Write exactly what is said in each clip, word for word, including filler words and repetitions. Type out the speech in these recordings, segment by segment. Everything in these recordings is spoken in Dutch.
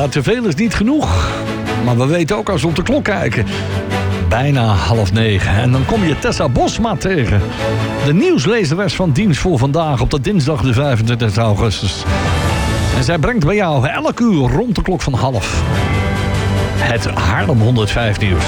Ja, te veel is niet genoeg. Maar we weten ook als we op de klok kijken. Bijna half negen. En dan kom je Tessa Bosma tegen. De nieuwslezeres van Dienst voor Vandaag op de dinsdag de vijfentwintigste augustus. En zij brengt bij jou elk uur rond de klok van half het Haarlem honderdvijf nieuws.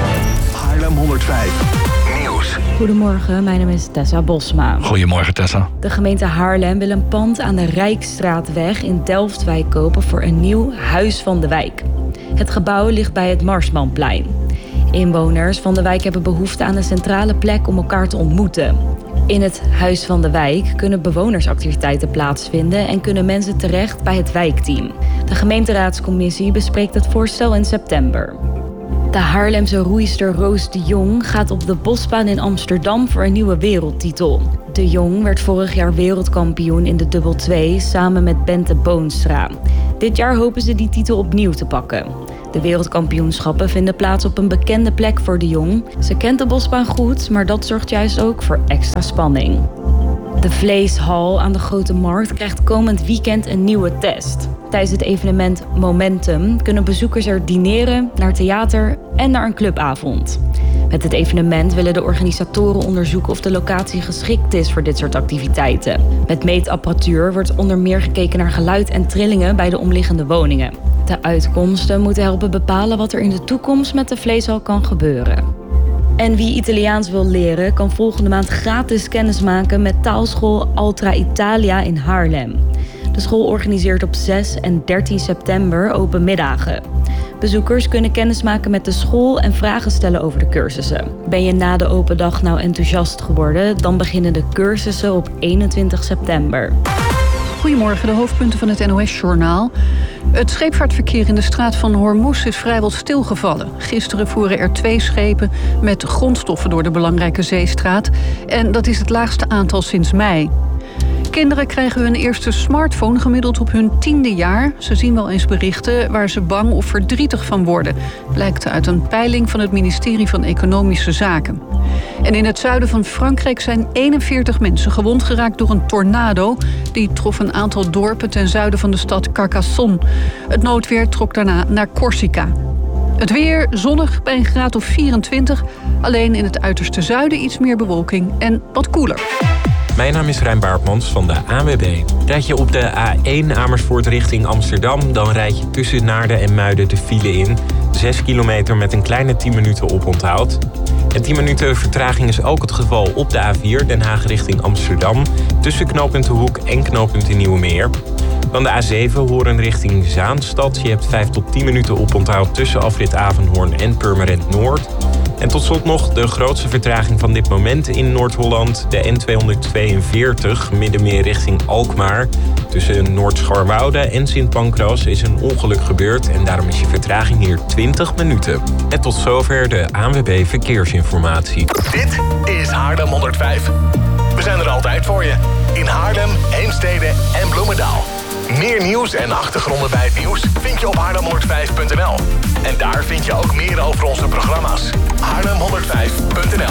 Haarlem honderdvijf nieuws. Goedemorgen, mijn naam is Tessa Bosma. Goedemorgen, Tessa. De gemeente Haarlem wil een pand aan de Rijksstraatweg in Delftwijk kopen voor een nieuw Huis van de Wijk. Het gebouw ligt bij het Marsmanplein. Inwoners van de wijk hebben behoefte aan een centrale plek om elkaar te ontmoeten. In het Huis van de Wijk kunnen bewonersactiviteiten plaatsvinden en kunnen mensen terecht bij het wijkteam. De gemeenteraadscommissie bespreekt het voorstel in september. De Haarlemse roeister Roos de Jong gaat op de Bosbaan in Amsterdam voor een nieuwe wereldtitel. De Jong werd vorig jaar wereldkampioen in de dubbel twee samen met Bente Boonstra. Dit jaar hopen ze die titel opnieuw te pakken. De wereldkampioenschappen vinden plaats op een bekende plek voor de Jong. Ze kent de Bosbaan goed, maar dat zorgt juist ook voor extra spanning. De Vleeshal aan de Grote Markt krijgt komend weekend een nieuwe test. Tijdens het evenement Momentum kunnen bezoekers er dineren, naar theater en naar een clubavond. Met het evenement willen de organisatoren onderzoeken of de locatie geschikt is voor dit soort activiteiten. Met meetapparatuur wordt onder meer gekeken naar geluid en trillingen bij de omliggende woningen. De uitkomsten moeten helpen bepalen wat er in de toekomst met de Vleeshal kan gebeuren. En wie Italiaans wil leren, kan volgende maand gratis kennismaken met taalschool Altra Italia in Haarlem. De school organiseert op zes en dertien september open middagen. Bezoekers kunnen kennismaken met de school en vragen stellen over de cursussen. Ben je na de open dag nou enthousiast geworden? Dan beginnen de cursussen op eenentwintig september. Goedemorgen, de hoofdpunten van het N O S-journaal. Het scheepvaartverkeer in de straat van Hormuz is vrijwel stilgevallen. Gisteren voeren er twee schepen met grondstoffen door de belangrijke zeestraat. En dat is het laagste aantal sinds mei. Kinderen krijgen hun eerste smartphone gemiddeld op hun tiende jaar. Ze zien wel eens berichten waar ze bang of verdrietig van worden. Blijkt uit een peiling van het ministerie van Economische Zaken. En in het zuiden van Frankrijk zijn eenenveertig mensen gewond geraakt door een tornado. Die trof een aantal dorpen ten zuiden van de stad Carcassonne. Het noodweer trok daarna naar Corsica. Het weer zonnig bij een graad of vierentwintig. Alleen in het uiterste zuiden iets meer bewolking en wat koeler. Mijn naam is Rijn Baartmans van de A N W B. Rijd je op de A één Amersfoort richting Amsterdam, dan rijd je tussen Naarden en Muiden de file in. zes kilometer met een kleine tien minuten oponthoud. En tien minuten vertraging is ook het geval op de A vier Den Haag richting Amsterdam. Tussen knooppunt De Hoek en knooppunt Nieuwemeer. Dan de A zeven Hoorn richting Zaanstad. Je hebt vijf tot tien minuten oponthoud tussen afrit Avenhoorn en Purmerend Noord. En tot slot nog de grootste vertraging van dit moment in Noord-Holland. De N tweehonderdtweeënveertig, Middenmeer richting Alkmaar. Tussen Noord-Scharwoude en Sint Pancras is een ongeluk gebeurd. En daarom is je vertraging hier twintig minuten. En tot zover de A N W B Verkeersinformatie. Dit is Haarlem honderdvijf. We zijn er altijd voor je. In Haarlem, Heemstede en Bloemendaal. Meer nieuws en achtergronden bij het nieuws vind je op haarlem honderdvijf punt n l. En daar vind je ook meer over onze programma's. haarlem honderdvijf punt n l.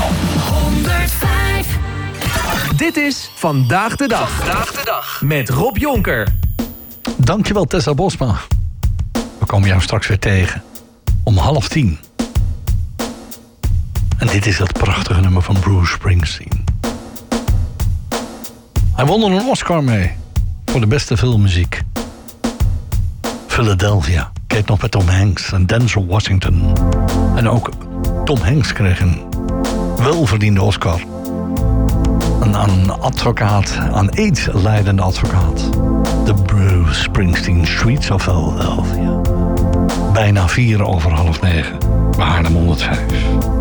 honderdvijf. Dit is Vandaag de Dag. Vandaag de Dag. Met Rob Jonker. Dankjewel, Tessa Bosma. We komen jou straks weer tegen. Om half tien. En dit is het prachtige nummer van Bruce Springsteen. Hij won er een Oscar mee. Voor de beste filmmuziek. Philadelphia. Keek nog bij Tom Hanks en Denzel Washington. En ook Tom Hanks kreeg een welverdiende Oscar. Een, een advocaat, aan AIDS lijdende advocaat. De Bruce Springsteen Streets of Philadelphia. Bijna vier over half negen. Bij Haarlem honderdvijf.